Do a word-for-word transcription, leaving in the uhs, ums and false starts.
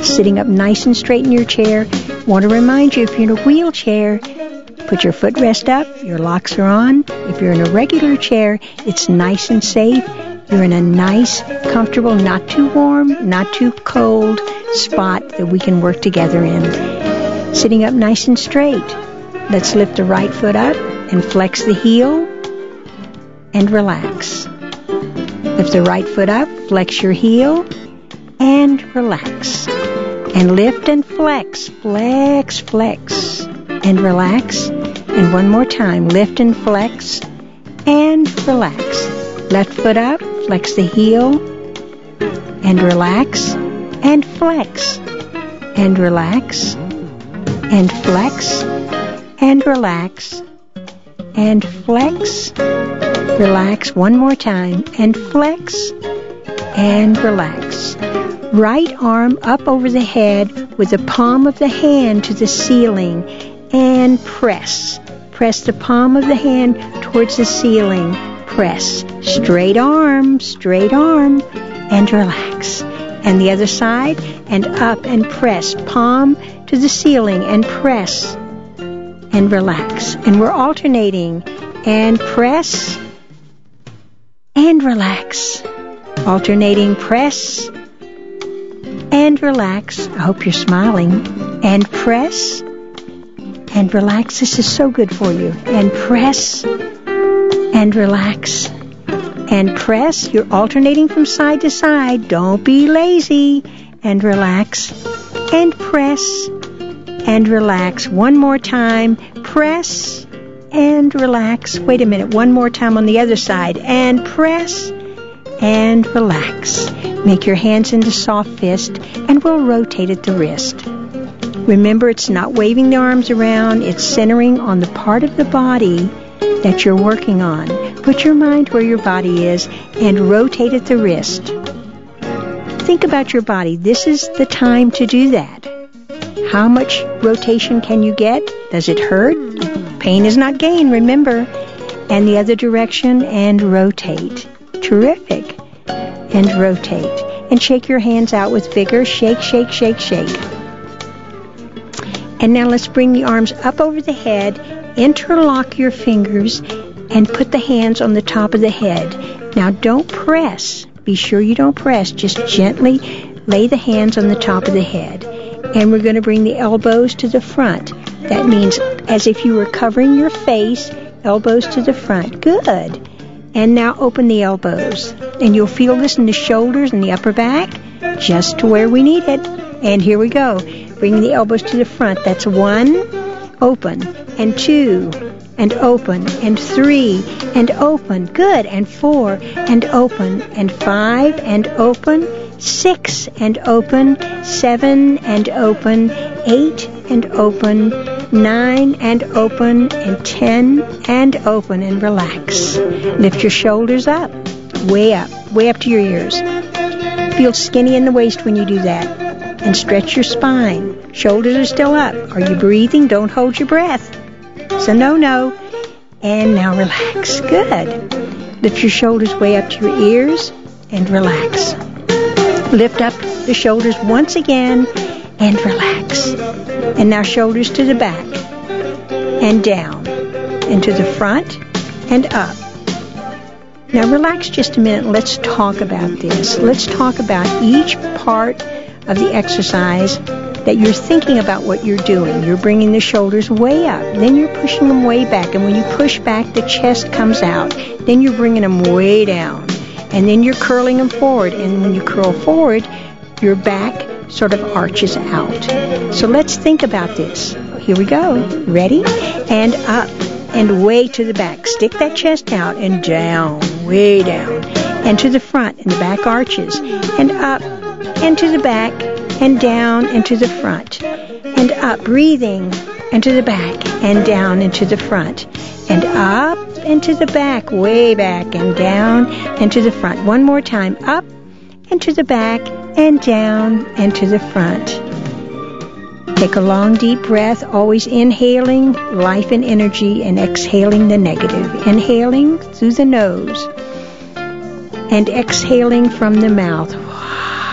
Sitting up nice and straight in your chair. Want to remind you, if you're in a wheelchair, put your footrest up, your locks are on. If you're in a regular chair, it's nice and safe. You're in a nice, comfortable, not too warm, not too cold spot that we can work together in. Sitting up nice and straight. Let's lift the right foot up and flex the heel and relax. Lift the right foot up, flex your heel, and relax. And lift and flex, flex, flex, and relax. And one more time, lift and flex, and relax. Left foot up, flex the heel, and relax, and flex, and relax, and flex, and relax, and flex, relax one more time, and flex, and relax. Right arm up over the head with the palm of the hand to the ceiling, and press. Press the palm of the hand towards the ceiling. Press. Straight arm, straight arm, and relax. And the other side, and up and press. Palm to the ceiling, and press, and relax. And we're alternating. And press, and relax. Alternating press, and relax. I hope you're smiling. And press, and relax. This is so good for you. And press, and relax. And press. You're alternating from side to side. Don't be lazy. And relax. And press, and relax. One more time. Press, and relax. Wait a minute. One more time on the other side. And press, and relax. Make your hands into soft fist, and we'll rotate at the wrist. Remember, it's not waving the arms around. It's centering on the part of the body that you're working on. Put your mind where your body is and rotate at the wrist. Think about your body. This is the time to do that. How much rotation can you get? Does it hurt? Pain is not gain, remember. And the other direction, and rotate. Terrific. And rotate. And shake your hands out with vigor. Shake, shake, shake, shake. And now let's bring the arms up over the head. Interlock your fingers and put the hands on the top of the head. Now don't press. Be sure you don't press. Just gently lay the hands on the top of the head. And we're going to bring the elbows to the front. That means as if you were covering your face, elbows to the front. Good. And now open the elbows. And you'll feel this in the shoulders and the upper back, just to where we need it. And here we go. Bring the elbows to the front. That's one, open, and two, and open, and three, and open. Good. And four, and open, and five, and open, six, and open, seven, and open, eight, and open, nine, and open, and ten, and open, and relax. Lift your shoulders up, way up, way up to your ears. Feel skinny in the waist when you do that. And stretch your spine. Shoulders are still up. Are you breathing? Don't hold your breath. It's a no-no. And now relax. Good. Lift your shoulders way up to your ears and relax. Lift up the shoulders once again and relax. And now shoulders to the back and down and to the front and up. Now relax just a minute. Let's talk about this. Let's talk about each part of the exercise that you're thinking about what you're doing. You're bringing the shoulders way up. Then you're pushing them way back. And when you push back, the chest comes out. Then you're bringing them way down. And then you're curling them forward. And when you curl forward, your back sort of arches out. So let's think about this. Here we go. Ready? And up. And way to the back. Stick that chest out and down. Way down. And to the front. And the back arches. And up. And to the back, and down, and to the front, and up, breathing, and to the back, and down, and to the front, and up, and to the back, way back, and down, and to the front. One more time, up, and to the back, and down, and to the front. Take a long, deep breath, always inhaling life and energy, and exhaling the negative. Inhaling through the nose, and exhaling from the mouth.